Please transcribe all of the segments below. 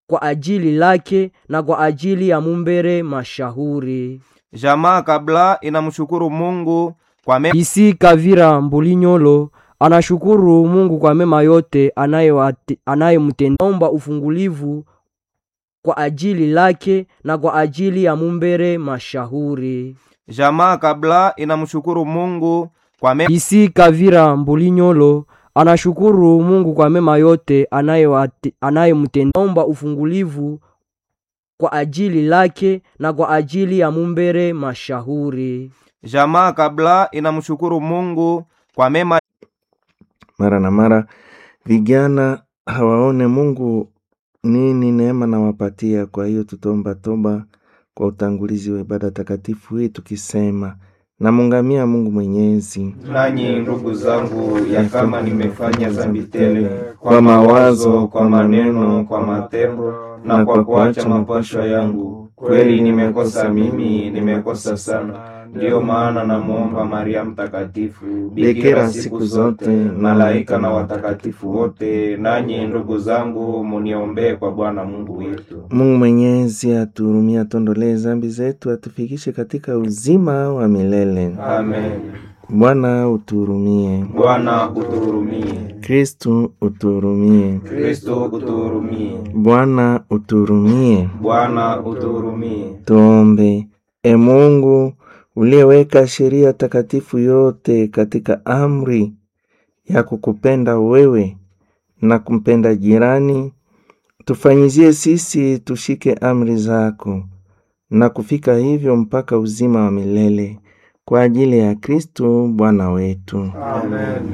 kwa ajili lake na kwa ajili ya mumbere mashahuri. Jamaa kabla inamshukuru Mungu kwa mema. Isi Kavira Mbulinyolo anashukuru Mungu kwa mema yote anayemtendea. Omba ufungulivu kwa ajili lake na kwa ajili ya mumbere mashahuri. Jamaa kabla inamshukuru Mungu kwa mema. Isi Kavira Mbulinyolo anashukuru Mungu kwa mema yote anayemtendea. Omba ufungulivu kwa ajili lake na kwa ajili ya mumbere mashahuri. Jamaa kabla inamshukuru Mungu kwa mema. Mara na mara vijana hawaone Mungu nini neema na wapatia. Kwa hiyo tutomba toba kwa utangulizi wa ibada takatifu hii tukisema: na mungamia Mungu Mwenyezi. Nanyi ndugu zangu, ya kama nimefanya dhambi tele kwa mawazo, kwa maneno, kwa matendo na kwa kuacha mapasho yangu, kweli nimekosa mimi, nimekosa sana. Ndiyo maana namuomba Maria mtakatifu, bikira siku zote, malaika na watakatifu wote, nanyi ndugu zangu, muniombee kwa Bwana Mungu wetu. Mungu Mwenyezi atuhurumie, atuondolee dhambi zetu, atufikishe katika uzima wa milele. Amen. Bwana utuhurumie. Bwana utuhurumie. Kristo utuhurumie. Kristo utuhurumie. Bwana utuhurumie. Bwana utuhurumie. Tuombe. E Mungu uliyeweka sheria takatifu yote katika amri ya kukupenda wewe na kumpenda jirani, tufanyizie sisi tushike amri zako na kufika hivyo mpaka uzima wa milele, kwa ajili ya Kristo Bwana wetu. Amen.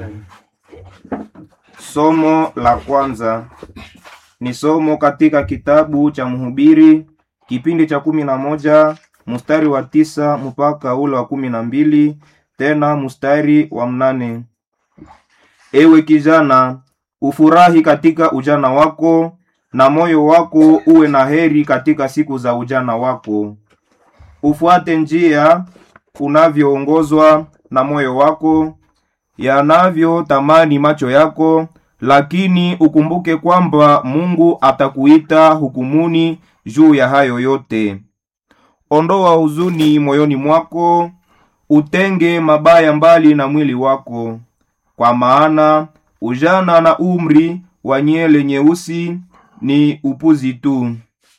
Somo la kwanza ni somo katika kitabu cha Mhubiri, kipindi cha 11 mstari wa 9 mpaka ule wa 12, tena mstari wa 8. Ewe kijana, ufurahi katika ujana wako, na moyo wako uwe na heri katika siku za ujana wako. Ufuate njia unavyoongozwa na moyo wako, yanavyo tamani macho yako, lakini ukumbuke kwamba Mungu atakuita hukumuni juu ya hayo yote. Ondoa huzuni moyoni mwako, utenge mabaya mbali na mwili wako, kwa maana ujana na umri wa nyele nyeusi ni upuzi tu.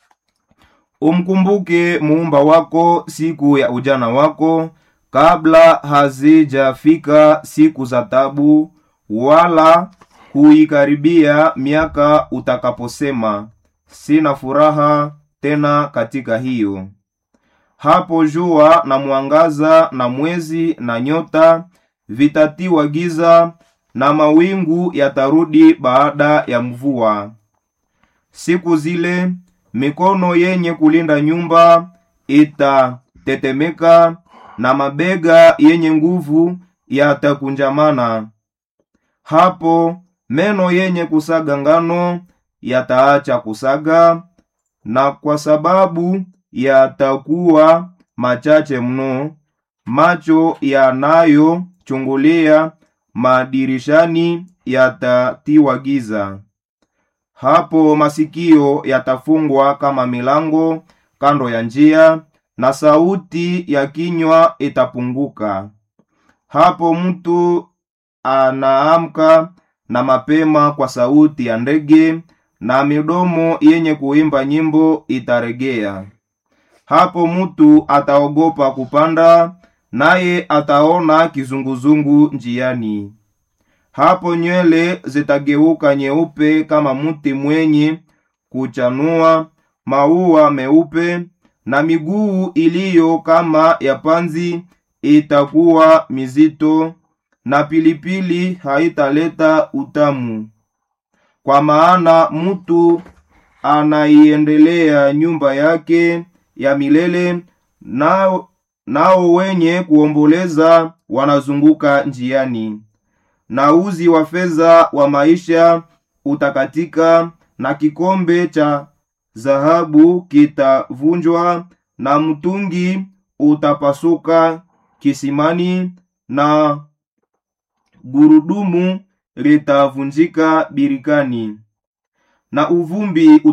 Umkumbuke Muumba wako siku ya ujana wako, kabla hazijafika siku za tabu, wala kuikaribia miaka utakaposema, sina furaha tena katika hiyo. Hapo jua na mwangaza na mwezi na nyota vitatiwa giza, na mawingu yatarudi baada ya mvua. Siku zile mikono yenye kulinda nyumba itatetemeka, na mabega yenye nguvu yatakunjamana. Hapo meno yenye kusaga ngano yataacha kusaga, na kwa sababu yatakuwa machache mno, macho yanayo chungulia madirishani yatatiwa giza. Hapo masikio yatafungwa kama milango kando ya njia, na sauti ya kinywa itapunguka. Hapo mtu anaamka na mapema kwa sauti ya ndege, na midomo yenye kuimba nyimbo itaregea. Hapo mtu ataogopa kupanda, naye ataona kizunguzungu njiani. Hapo nywele zitageuka nyeupe kama mti mwenye kuchanua maua meupe, na miguu iliyo kama ya panzi itakuwa mizito, na pilipili haitaleta utamu. Kwa maana mtu anaiendelea nyumba yake ya milele, nao wenye kuomboleza wanazunguka njiani. Na uzi wa fedha wa maisha utakatika, na kikombe cha dhahabu kitavunjwa, na mtungi utapasuka kisimani, na gurudumu litavunjika birikani, na uvumbi